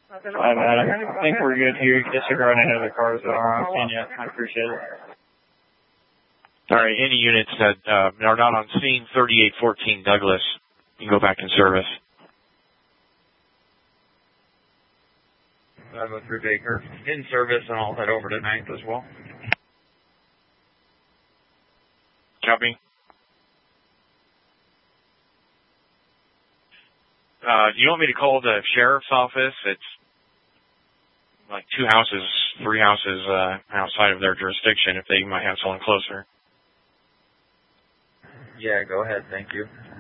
My bad. I think we're good here. Guess you're running ahead of the cars that aren't on scene yet. I appreciate it. All right, any units that are not on scene, 3814 Douglas, you can go back in service. 503 Baker, in service, and I'll head over to 9th as well. Copy. Do you want me to call the sheriff's office? It's like 3 houses outside of their jurisdiction if they might have someone closer. Yeah, go ahead. Thank you.